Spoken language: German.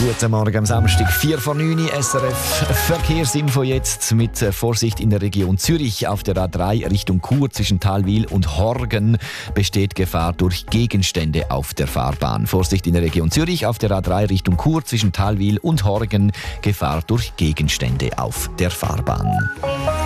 Guten Morgen am Samstag, 4 vor 9 Uhr, SRF Verkehrsinfo jetzt mit Vorsicht in der Region Zürich. Auf der A3 Richtung Chur zwischen Thalwil und Horgen besteht Gefahr durch Gegenstände auf der Fahrbahn. Vorsicht in der Region Zürich, auf der A3 Richtung Chur zwischen Thalwil und Horgen, Gefahr durch Gegenstände auf der Fahrbahn.